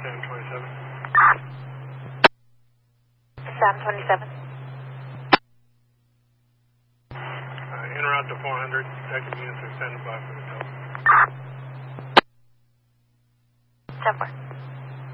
Sam 27. En route to 400. Detective units are standing by for the tow. 10-4.